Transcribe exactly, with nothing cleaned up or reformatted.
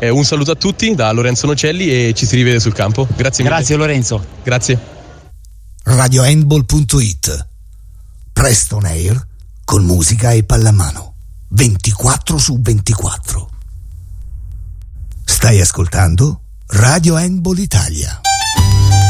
Eh, un saluto a tutti da Lorenzo Nocelli e ci si rivede sul campo. Grazie mille. Grazie Lorenzo. Grazie. radio handball punto it. Presto on air con musica e pallamano ventiquattro su ventiquattro. Stai ascoltando Radio Handball Italia.